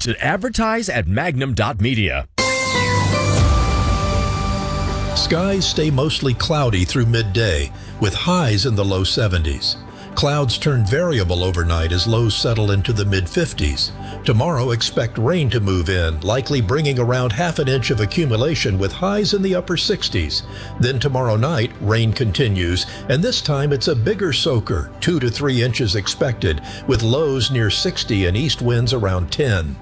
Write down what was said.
to advertise at magnum.media. Skies stay mostly cloudy through midday, with highs in the low 70s. Clouds turn variable overnight as lows settle into the mid-50s. Tomorrow, expect rain to move in, likely bringing around half an inch of accumulation with highs in the upper 60s. Then tomorrow night, rain continues, and this time it's a bigger soaker, 2 to 3 inches expected, with lows near 60 and east winds around 10.